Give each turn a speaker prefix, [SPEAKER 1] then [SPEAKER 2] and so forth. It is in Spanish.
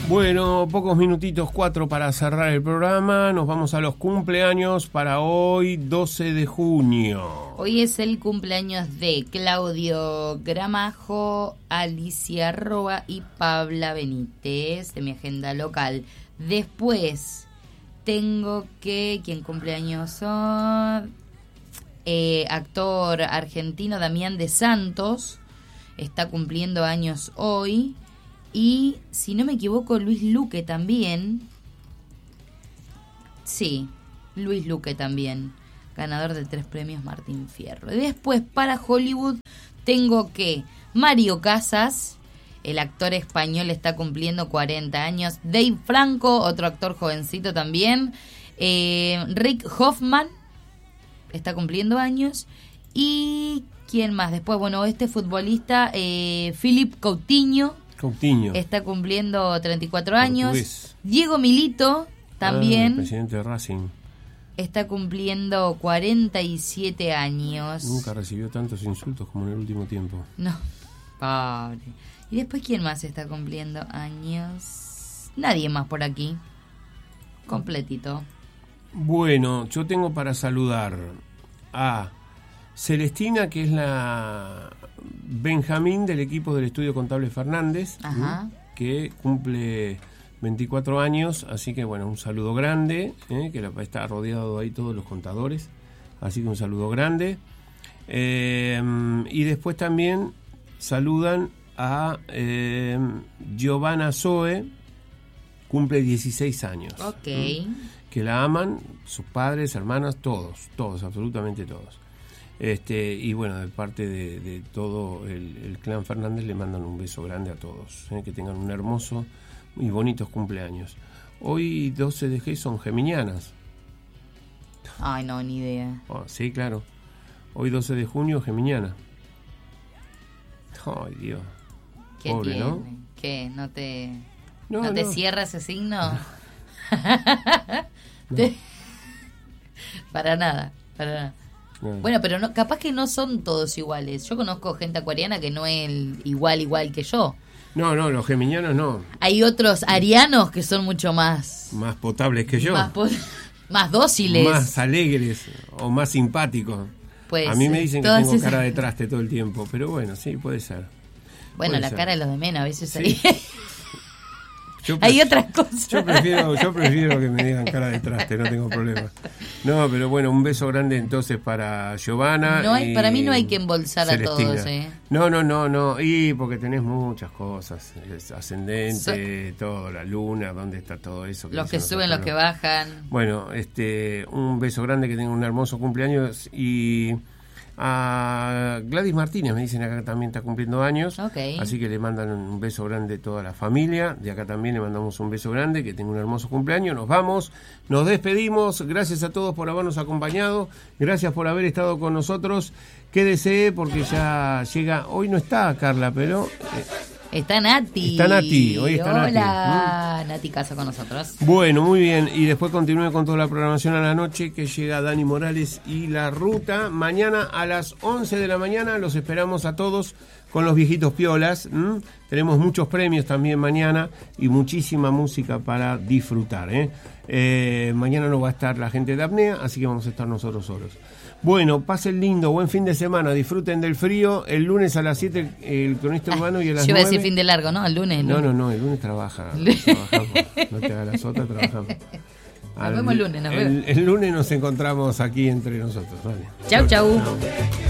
[SPEAKER 1] Bueno, pocos minutitos, 4 para cerrar el programa. Nos vamos a los cumpleaños para hoy, 12 de junio.
[SPEAKER 2] Hoy es el cumpleaños de Claudio Gramajo, Alicia Roa y Pabla Benítez, de mi agenda local. Después tengo que... ¿Quién cumpleaños son? Actor argentino Damián de Santos, está cumpliendo años hoy. Y, si no me equivoco, Luis Luque también. Sí, Luis Luque también, ganador de 3 premios Martín Fierro. Y después, para Hollywood, tengo que Mario Casas, el actor español, está cumpliendo 40 años. Dave Franco, otro actor jovencito también. Rick Hoffman está cumpliendo años. Y, ¿quién más? Después, bueno, este futbolista, Philippe Coutinho, está cumpliendo 34 años. Portugués. Diego Milito también.
[SPEAKER 1] El presidente de Racing.
[SPEAKER 2] Está cumpliendo 47 años.
[SPEAKER 1] Nunca recibió tantos insultos como en el último tiempo.
[SPEAKER 2] No, pobre. ¿Y después quién más está cumpliendo años? Nadie más por aquí. Completito.
[SPEAKER 1] Bueno, yo tengo para saludar a Celestina, que es la Benjamín del equipo del Estudio Contable Fernández, que cumple 24 años, así que bueno, un saludo grande, que está rodeado ahí todos los contadores, así que un saludo grande. Y después también saludan a Giovanna Zoe, cumple 16 años.
[SPEAKER 2] Ok.
[SPEAKER 1] Que la aman, sus padres, hermanas, todos, absolutamente todos. Y bueno, de parte de todo el clan Fernández le mandan un beso grande a todos, que tengan un hermoso y bonitos cumpleaños. Hoy 12 de G son geminianas.
[SPEAKER 2] Ay, no, ni idea.
[SPEAKER 1] Oh, sí, claro. Hoy 12 de junio, geminiana. Ay, Dios.
[SPEAKER 2] ¿Qué
[SPEAKER 1] pobre,
[SPEAKER 2] tiene?
[SPEAKER 1] ¿no?
[SPEAKER 2] ¿Qué? ¿No te
[SPEAKER 1] No.
[SPEAKER 2] cierra ese signo?
[SPEAKER 1] No.
[SPEAKER 2] Para nada. No. Bueno, pero no, capaz que no son todos iguales. Yo conozco gente acuariana que no es igual que yo.
[SPEAKER 1] No, los geminianos no.
[SPEAKER 2] Hay otros arianos que son mucho más
[SPEAKER 1] potables que yo.
[SPEAKER 2] Más dóciles.
[SPEAKER 1] Más alegres o más simpáticos.
[SPEAKER 2] Pues,
[SPEAKER 1] a mí me dicen que tengo cara de traste todo el tiempo, pero bueno, sí, puede ser.
[SPEAKER 2] Bueno,
[SPEAKER 1] puede
[SPEAKER 2] la
[SPEAKER 1] ser.
[SPEAKER 2] cara de los de menos, a veces
[SPEAKER 1] Sí.
[SPEAKER 2] ahí... Hay otras cosas.
[SPEAKER 1] Yo prefiero que me digan cara de traste, no tengo problema. No, pero bueno, un beso grande entonces para Giovanna.
[SPEAKER 2] Para mí no hay que embolsar
[SPEAKER 1] Celestina.
[SPEAKER 2] A todos,
[SPEAKER 1] No, y porque tenés muchas cosas, ascendente, todo, la luna, ¿dónde está todo eso?
[SPEAKER 2] Los que suben, los que bajan.
[SPEAKER 1] Bueno, un beso grande, que tengan un hermoso cumpleaños. Y a Gladys Martínez, me dicen, acá también está cumpliendo años.
[SPEAKER 2] Okay.
[SPEAKER 1] Así que le mandan un beso grande a toda la familia. De acá también le mandamos un beso grande, que tenga un hermoso cumpleaños. Nos vamos, nos despedimos. Gracias a todos por habernos acompañado. Gracias por haber estado con nosotros. Quédese porque ya llega. Hoy no está Carla, pero...
[SPEAKER 2] Está Nati.
[SPEAKER 1] Hoy está Nati.
[SPEAKER 2] Hola, Nati Casa con nosotros.
[SPEAKER 1] Bueno, muy bien. Y después continúe con toda la programación a la noche, que llega Dani Morales y La Ruta. Mañana a las 11 de la mañana los esperamos a todos con los viejitos piolas. Tenemos muchos premios también mañana y muchísima música para disfrutar. Mañana no va a estar la gente de Apnea, así que vamos a estar nosotros solos. Bueno, pasen lindo, buen fin de semana, disfruten del frío. El lunes a las 7 el cronista urbano y a las 9.
[SPEAKER 2] Yo iba a decir fin de largo, ¿no? El lunes.
[SPEAKER 1] No, el lunes trabajamos. No te hagas la sota, trabajamos.
[SPEAKER 2] Nos vemos el lunes,
[SPEAKER 1] el lunes nos encontramos aquí entre nosotros. Vale.
[SPEAKER 2] Chau.